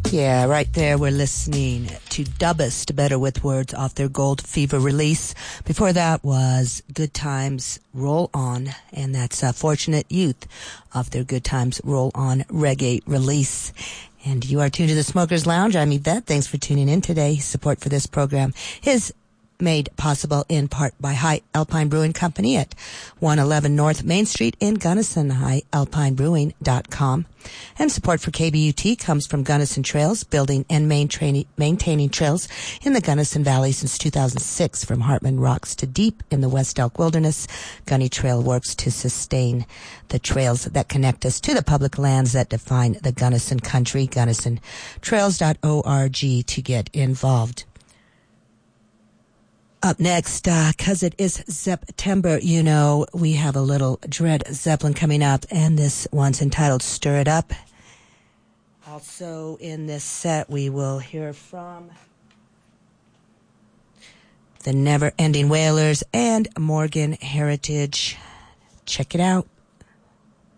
Yeah, right there we're listening to Dubbist, Better With Words, off their Gold Fever release. Before that was Good Times Roll On, and that's Fortunate Youth off their Good Times Roll On reggae release. And you are tuned to the Smokers Lounge. I'm Yvette. Thanks for tuning in today. Support for this program is made possible in part by High Alpine Brewing Company at 111 North Main Street in Gunnison, highalpinebrewing.com. And support for KBUT comes from Gunnison Trails, building and maintaining trails in the Gunnison Valley since 2006. From Hartman Rocks to deep in the West Elk Wilderness, Gunny Trail works to sustain the trails that connect us to the public lands that define the Gunnison country. GunnisonTrails.org to get involved. Up next, cause it is September, you know, we have a little Dred Zeppelin coming up, and this one's entitled Stir It Up. Also in this set, we will hear from the Never Ending Wailers and Morgan Heritage. Check it out.